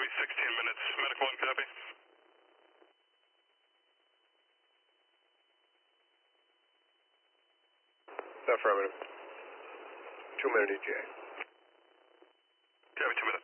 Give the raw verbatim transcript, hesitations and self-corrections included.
me sixteen minutes. Medical one, copy. Affirmative. Two minute E T A. Copy, two minutes.